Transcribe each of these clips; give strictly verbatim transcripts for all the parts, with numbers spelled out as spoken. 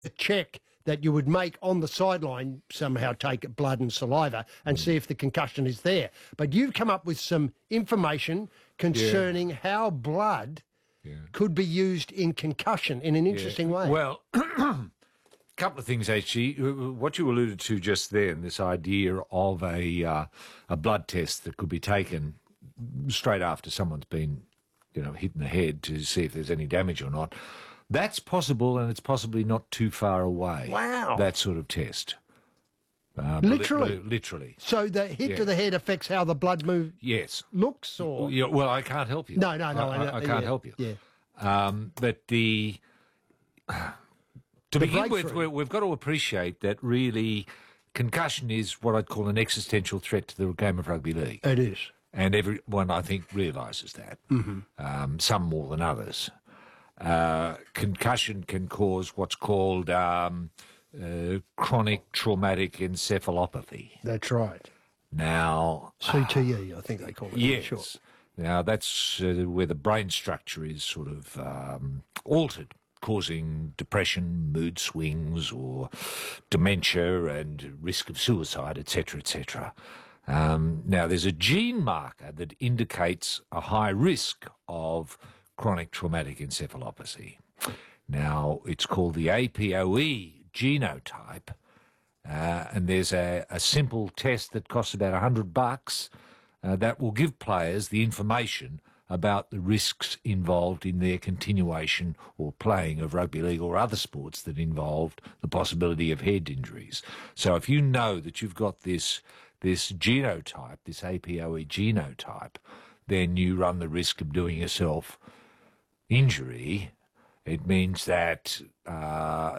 check that you would make on the sideline, somehow take blood and saliva and see if the concussion is there. But you've come up with some information concerning yeah. how blood yeah. could be used in concussion in an interesting yeah. way. Well, a couple of things, actually. What you alluded to just then, this idea of a uh, a blood test that could be taken straight after someone's been, you know, hit in the head to see if there's any damage or not. That's possible, and it's possibly not too far away. Wow. That sort of test. Uh, literally? Li- literally. So the hit yeah. to the head affects how the blood move yes. looks? Or yeah, Well, I can't help you. No, no, no. I, I, I, I can't yeah, help you. Yeah. Um, but the... To the begin with, we, we've got to appreciate that really concussion is what I'd call an existential threat to the game of rugby league. It is. And everyone, I think, realises that. Mm-hmm. Um, some more than others. Uh, concussion can cause what's called um, uh, chronic traumatic encephalopathy. That's right. Now... C T E, I think they call it. Yes. Sure. Now, that's uh, where the brain structure is sort of um, altered, causing depression, mood swings, or dementia and risk of suicide, et cetera, et cetera. Um, now, there's a gene marker that indicates a high risk of chronic traumatic encephalopathy. Now, it's called the A P O E genotype, uh, and there's a, a simple test that costs about a hundred bucks uh, that will give players the information about the risks involved in their continuation or playing of rugby league or other sports that involved the possibility of head injuries. So if you know that you've got this this genotype, this A P O E genotype, then you run the risk of doing yourself injury. It means that uh,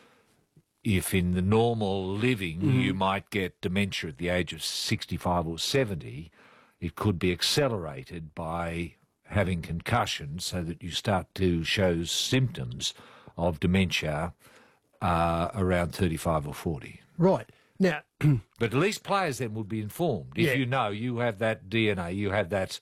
if in the normal living mm. you might get dementia at the age of sixty-five or seventy, it could be accelerated by having concussion so that you start to show symptoms of dementia uh, around thirty-five or forty. Right. Now, but at least players then would be informed. If yeah. you know you have that D N A, you have that...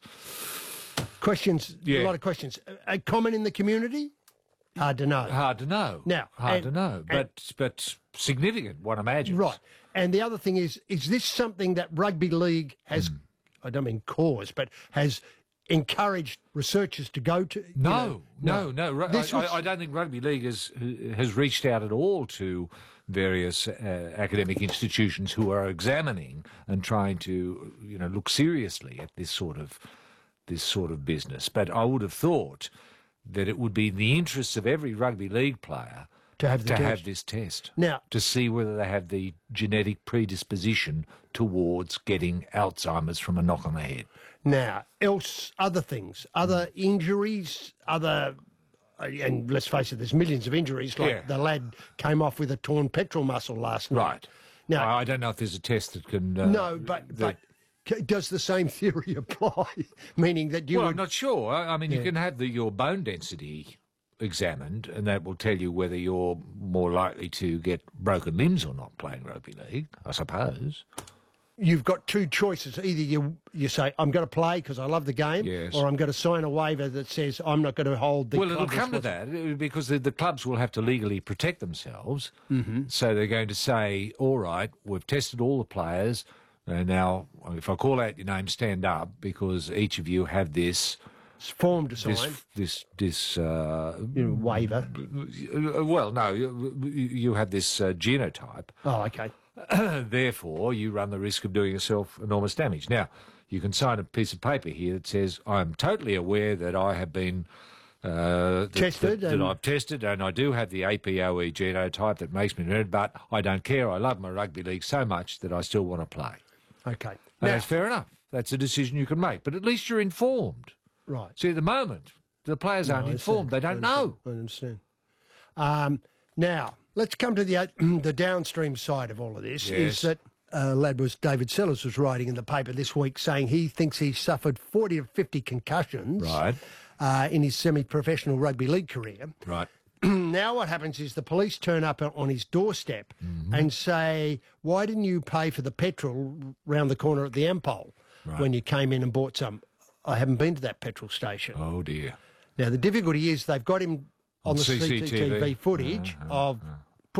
Questions, yeah. a lot of questions. Uh, common in the community? Hard to know. Hard to know. Now, Hard and, to know, but but significant, one imagines. Right. And the other thing is, is this something that rugby league has, mm. I don't mean cause, but has encouraged researchers to go to? No, know, no, no. no. I, was... I, I don't think rugby league has, has reached out at all to various uh, academic institutions who are examining and trying to, you know, look seriously at this sort of this sort of business. But I would have thought that it would be in the interests of every rugby league player to have, the to test. have this test. Now, to see whether they have the genetic predisposition towards getting Alzheimer's from a knock on the head. Now, else, other things, other injuries, other... And let's face it, there's millions of injuries. Like yeah. the lad came off with a torn pectoral muscle last night. Right. Now, I don't know if there's a test that can... Uh, no, but... that, but does the same theory apply? Meaning that you Well, would... I'm not sure. I mean, yeah. you can have the, your bone density examined, and that will tell you whether you're more likely to get broken limbs or not playing rugby league, I suppose. You've got two choices. Either you you say, I'm going to play because I love the game, yes. or I'm going to sign a waiver that says I'm not going to hold the Well, club it'll come to that, because the, the clubs will have to legally protect themselves. Mm-hmm. So they're going to say, all right, we've tested all the players, and now if I call out your name, stand up, because each of you have this... form to sign. This, this, this uh, you know, waiver. Well, no, you, you have this uh, genotype. Oh, okay. Therefore, you run the risk of doing yourself enormous damage. Now, you can sign a piece of paper here that says, I'm totally aware that I have been uh, tested. That, that, that I've tested, and I do have the A P O E genotype that makes me red, but I don't care. I love my rugby league so much that I still want to play. Okay. And now, that's fair enough. That's a decision you can make. But at least you're informed. Right. See, at the moment, the players no, aren't informed. They don't I know. I understand. Um, now, let's come to the the downstream side of all of this, yes. is that uh, lad was David Sellers was writing in the paper this week saying he thinks he suffered forty to fifty concussions right. uh, in his semi-professional rugby league career. Right. Now what happens is the police turn up on his doorstep mm-hmm. and say, why didn't you pay for the petrol round the corner at the Ampol right. when you came in and bought some? I haven't been to that petrol station. Oh, dear. Now, the difficulty is they've got him on, on the C C T V, C C T V footage uh, uh, of uh.